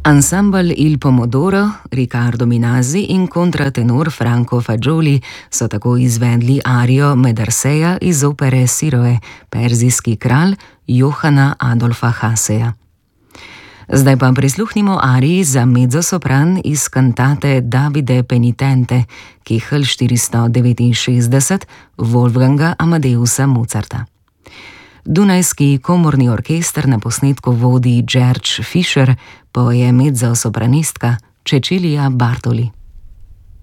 Ensemble Il Pomodoro, Riccardo Minasi in kontratenor Franco Fagioli so tako izvedli arijo Medardseja iz opere Siroe, Perzijski kralj Johana Adolfa Hasseja. Zdaj pa prisluhnimo ariji za mezzosopran iz kantate Davide Penitente, Kehl 469 Wolfganga Amadeusa Mozarta. Dunajski komorni orkester na posnetku vodi George Fischer, poje mezzosopranistka Cecilia Bartoli.